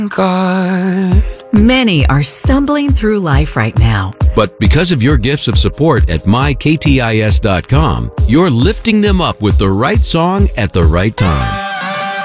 God. Many are stumbling through life right now. But because of your gifts of support at myktis.com, you're lifting them up with the right song at the right time.